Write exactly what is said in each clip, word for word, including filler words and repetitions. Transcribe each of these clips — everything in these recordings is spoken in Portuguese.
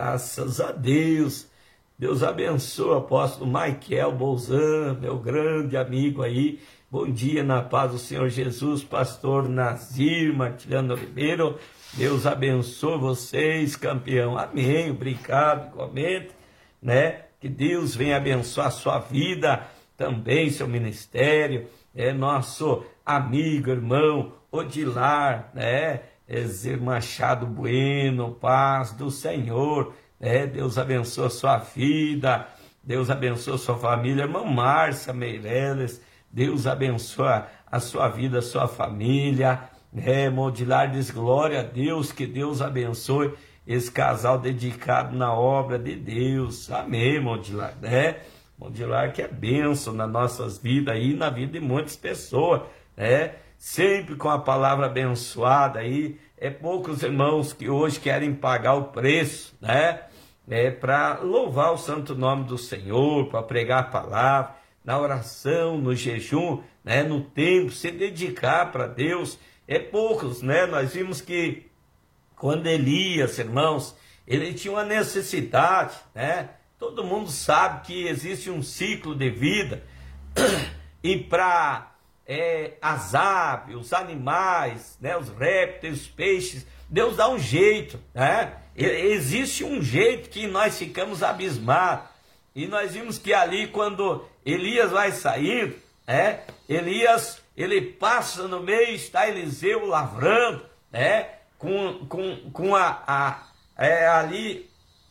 Graças a Deus. Deus abençoe o apóstolo Michael Bolzan, meu grande amigo aí. Bom dia, na paz do Senhor Jesus, pastor Nazir Martiliano Ribeiro. Deus abençoe vocês, campeão. Amém. Obrigado, igualmente, né? Que Deus venha abençoar a sua vida, também seu ministério. É nosso amigo, irmão Odilar, né? Ezer Machado Bueno, paz do Senhor. É, Deus abençoe a sua vida, Deus abençoe a sua família, irmã Márcia Meireles, Deus abençoe a sua vida, a sua família, é, Modilar diz glória a Deus, que Deus abençoe esse casal dedicado na obra de Deus, amém, Modilar, né? Modilar que é bênção nas nossas vidas e na vida de muitas pessoas, né? Sempre com a palavra abençoada aí. É poucos irmãos que hoje querem pagar o preço, né? É, para louvar o santo nome do Senhor, para pregar a palavra, na oração, no jejum, né? No tempo, se dedicar para Deus. É poucos, né? Nós vimos que quando Elias, irmãos, ele tinha uma necessidade, né? Todo mundo sabe que existe um ciclo de vida e para É, as aves, os animais, né, os répteis, os peixes, Deus dá um jeito, né? Existe um jeito que nós ficamos abismados, e nós vimos que ali quando Elias vai sair, né, Elias, ele passa no meio, está Eliseu lavrando, né, com, com, com a, a é, ali,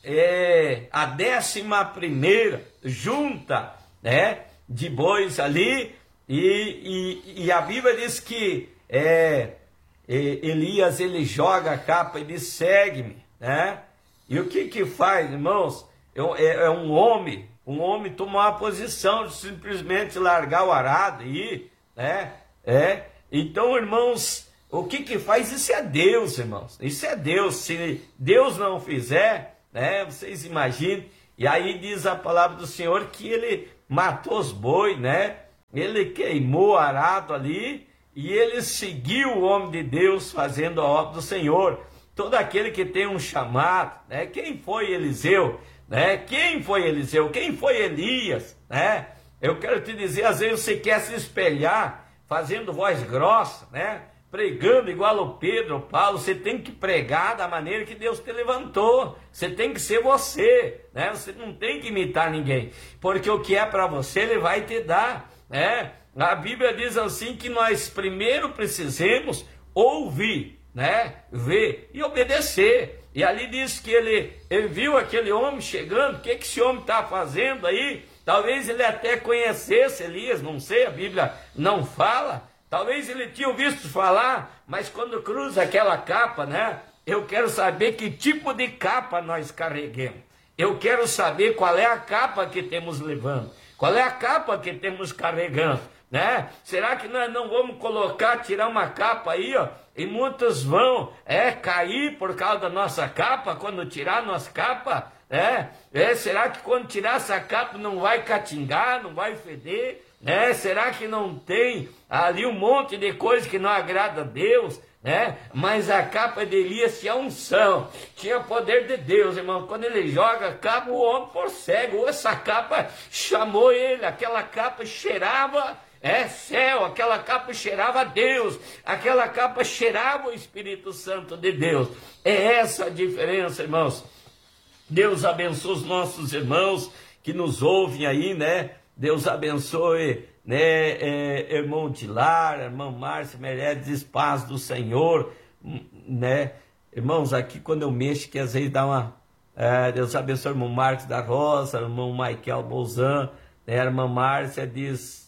é, a décima primeira junta, né, de bois ali. E, e, e a Bíblia diz que é, é, Elias, ele joga a capa e diz, segue-me, né? E o que que faz, irmãos? É, é um homem, um homem tomar uma posição de simplesmente largar o arado e ir, né? É, então, irmãos, o que que faz? Isso é Deus, irmãos, isso é Deus. Se Deus não fizer, né? Vocês imaginem, e aí diz a palavra do Senhor que ele matou os bois, né? Ele queimou o arado ali e ele seguiu o homem de Deus fazendo a obra do Senhor. Todo aquele que tem um chamado, né? Quem foi Eliseu? Né? Quem foi Eliseu? Quem foi Elias? Né? Eu quero te dizer, às vezes você quer se espelhar fazendo voz grossa, né? Pregando igual o Pedro, o Paulo. Você tem que pregar da maneira que Deus te levantou. Você tem que ser você, né? Você não tem que imitar ninguém, porque o que é para você Ele vai te dar. É, a Bíblia diz assim que nós primeiro precisamos ouvir, né, ver e obedecer. E ali diz que ele, ele viu aquele homem chegando. O que, que esse homem está fazendo aí? Talvez ele até conhecesse Elias, não sei, a Bíblia não fala. Talvez ele tinha visto falar, mas quando cruza aquela capa, né, eu quero saber que tipo de capa nós carreguemos. Eu quero saber qual é a capa que temos levando. Qual é a capa que temos carregando, né? Será que nós não vamos colocar, tirar uma capa aí, ó, e muitos vão é, cair por causa da nossa capa, quando tirar a nossa capa, é, é, será que quando tirar essa capa não vai catingar, não vai feder, né? Será que não tem ali um monte de coisa que não agrada a Deus? É, mas a capa de Elias tinha unção, tinha poder de Deus, irmão. Quando ele joga a capa, o homem por cego, essa capa chamou ele, aquela capa cheirava é céu, aquela capa cheirava a Deus, aquela capa cheirava o Espírito Santo de Deus. É essa a diferença, irmãos. Deus abençoe os nossos irmãos que nos ouvem aí, né? Deus abençoe, né, é, irmão Dilar, irmão Márcio Meirelles, paz do Senhor, né, irmãos, aqui quando eu mexo, que às vezes dá uma, é, Deus abençoe o irmão Marcos da Rosa, irmão Michael Bolzan, né, a irmã Márcia diz,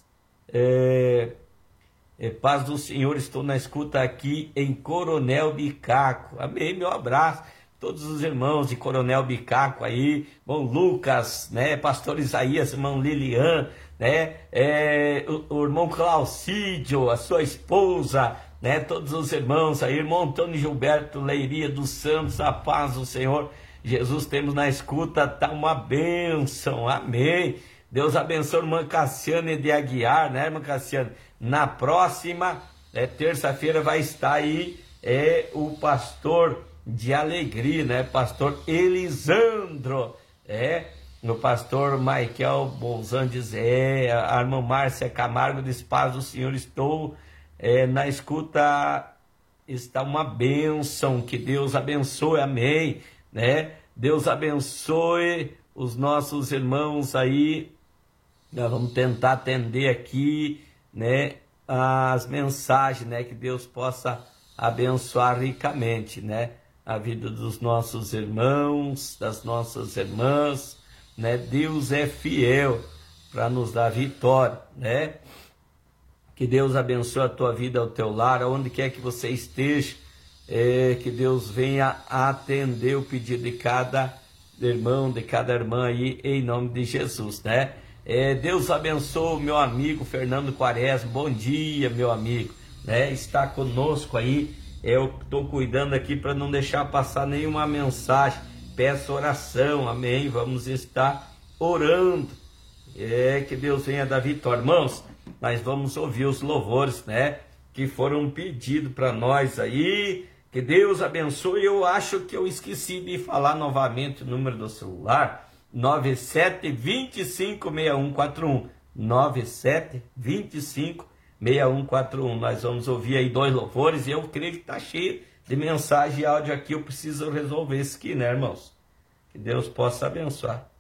é, é, paz do Senhor, estou na escuta aqui em Coronel Bicaco, amém, meu abraço, todos os irmãos de Coronel Bicaco aí, irmão Lucas, né, pastor Isaías, irmão Lilian, né, é, o, o irmão Claucídio, a sua esposa, né, todos os irmãos aí, irmão Antônio Gilberto Leiria dos Santos, a paz do Senhor Jesus, temos na escuta, tá uma bênção, amém. Deus abençoe a irmã Cassiane de Aguiar, né, irmã Cassiane? Na próxima é, terça-feira vai estar aí é, o pastor de alegria, né? Pastor Elisandro, é, o pastor Michael Bolzan diz, é, a irmã Márcia Camargo diz, paz do Senhor, estou é, na escuta, está uma bênção, que Deus abençoe, amém, né? Deus abençoe os nossos irmãos aí, nós vamos tentar atender aqui, né, as mensagens, né, que Deus possa abençoar ricamente, né, a vida dos nossos irmãos, das nossas irmãs, né? Deus é fiel para nos dar vitória, né? Que Deus abençoe a tua vida, o teu lar, aonde quer que você esteja, é, que Deus venha atender o pedido de cada irmão, de cada irmã aí, em nome de Jesus, né? É, Deus abençoe o meu amigo Fernando Quaresma, bom dia, meu amigo, né? Está conosco aí. Eu estou cuidando aqui para não deixar passar nenhuma mensagem. Peço oração, amém? Vamos estar orando. É, que Deus venha dar vitória. Irmãos, nós vamos ouvir os louvores, né? Que foram pedidos para nós aí. Que Deus abençoe. Eu acho que eu esqueci de falar novamente o número do celular. nove sete dois cinco seis um quatro um. nove sete dois cinco seis um quatro um. Nós vamos ouvir aí dois louvores e eu creio que está cheio de mensagem e áudio aqui. Eu preciso resolver isso aqui, né, irmãos? Que Deus possa abençoar.